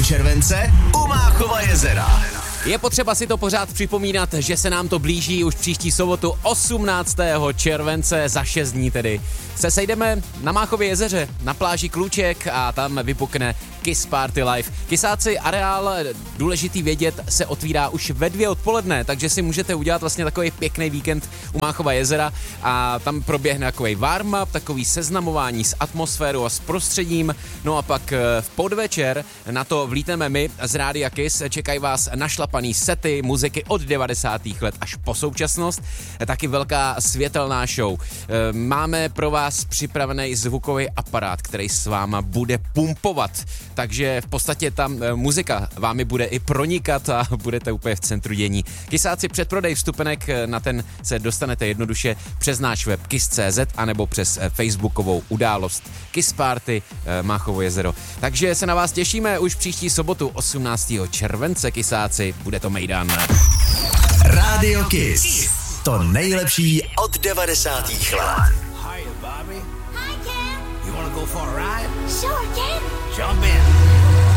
července u Máchova jezera. Je potřeba si to pořád připomínat, že se nám to blíží už příští sobotu 18. července, za 6 dní tedy. Se sejdeme na Máchově jezeře, na pláži Kluček a tam vypukne Kiss Party Live. Kysáci, areál, důležitý vědět, se otvírá už ve 2 odpoledne, takže si můžete udělat vlastně takový pěkný víkend u Máchova jezera a tam proběhne takový warm-up, takový seznamování s atmosférou a s prostředím. No a pak v podvečer na to vlítneme my z Rádia Kiss, čekají vás našlapaný sety, muziky od 90. let až po současnost, taky velká světelná show. Máme pro vás připravený zvukový aparát, který s váma bude pumpovat, takže v podstatě tam muzika vámi bude i pronikat a budete úplně v centru dění. Kysáci, předprodej vstupenek, na ten se dostanete jednoduše přes náš web kiss.cz anebo přes facebookovou událost Kiss Party Máchovo jezero. Takže se na vás těšíme už příští sobotu 18. července, kysáci, bude to mejdan. Radio Kiss. To nejlepší od 90. let. Hi, Bobby. Hi, Ken. You wanna go for a ride? Sure, Ken. Jump in.